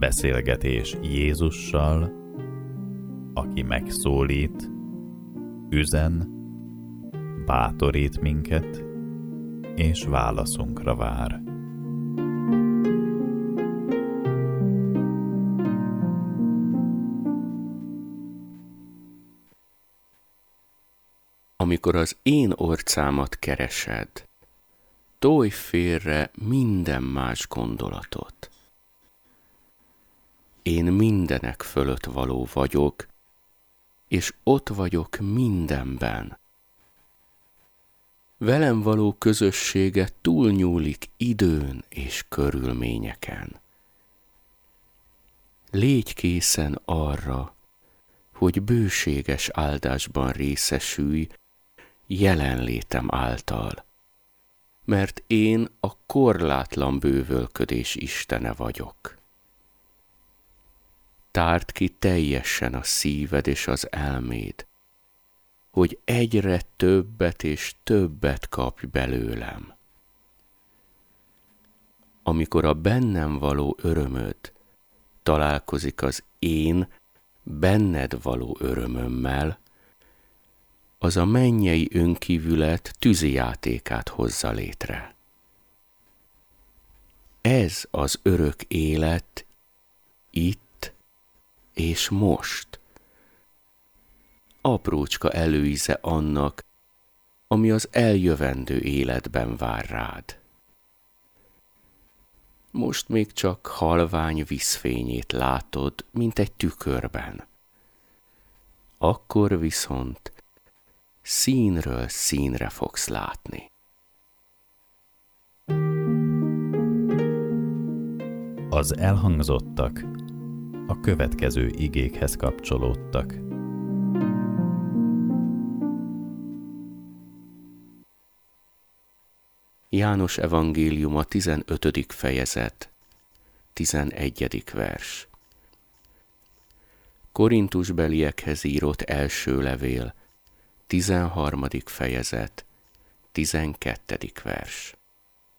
Beszélgetés Jézussal, aki megszólít, üzen, bátorít minket, és válaszunkra vár. Amikor az én orcámat keresed, tolj félre minden más gondolatot. Én mindenek fölött való vagyok, és ott vagyok mindenben. Velem való közössége túlnyúlik időn és körülményeken. Légy készen arra, hogy bőséges áldásban részesülj jelenlétem által, mert én a korlátlan bővölködés Istene vagyok. Tárd ki teljesen a szíved és az elméd, hogy egyre többet és többet kapj belőlem. Amikor a bennem való örömöd találkozik az én benned való örömömmel, az a mennyei önkívület tűzijátékát hozza létre. Ez az örök élet itt és most. Aprócska előíze annak, ami az eljövendő életben vár rád. Most még csak halvány vízfényét látod, mint egy tükörben. Akkor viszont színről színre fogsz látni. Az elhangzottak a következő igékhez kapcsolódtak. János evangéliuma 15. fejezet, 11. vers. Korintusbeliekhez írott első levél, 13. fejezet, 12. vers.